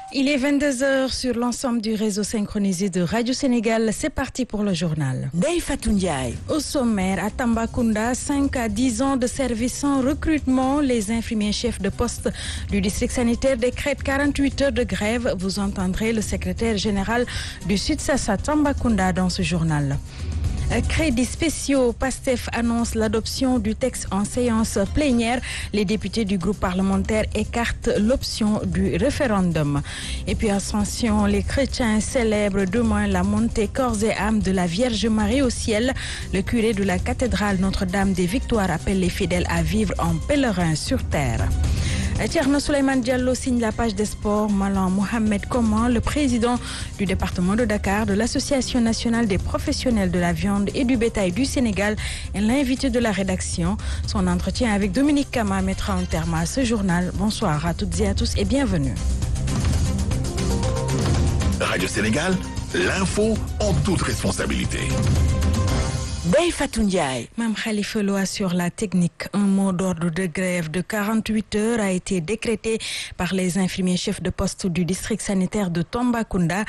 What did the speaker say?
Il est 22 h sur l'ensemble du réseau synchronisé de Radio Sénégal. C'est parti pour le journal. Ndeye Fatou Ndiaye. Au sommaire, à Tambacounda, 5 à 10 ans de service sans recrutement. Les infirmiers chefs de poste du district sanitaire décrètent 48 heures de grève. Vous entendrez le secrétaire général du Sud-Sassa Tambacounda dans ce journal. Crédits spéciaux, PASTEF annonce l'adoption du texte en séance plénière. Les députés du groupe parlementaire écartent l'option du référendum. Et puis attention, les chrétiens célèbrent demain la montée corps et âme de la Vierge Marie au ciel. Le curé de la cathédrale Notre-Dame des Victoires appelle les fidèles à vivre en pèlerin sur terre. Thierno Souleymane Diallo signe la page des sports. Malan Mohamed Koman, le président du département de Dakar de l'Association nationale des professionnels de la viande et du bétail du Sénégal, est l'invité de la rédaction. Son entretien avec Dominique Kama mettra un terme à ce journal. Bonsoir à toutes et à tous et bienvenue. Radio Sénégal, l'info en toute responsabilité. Ndeye Fatou Ndiaye. Mme Khalifa Lo assure la technique. Un mot d'ordre de grève de 48 heures a été décrété par les infirmiers chefs de poste du district sanitaire de Tambacounda.